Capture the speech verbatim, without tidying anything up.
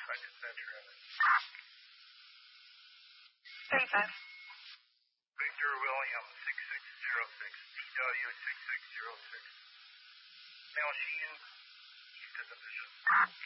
Second Century. thirty-five. Victor William six six zero six, D W six six zero six. Male Sheehan, East of the Bishop.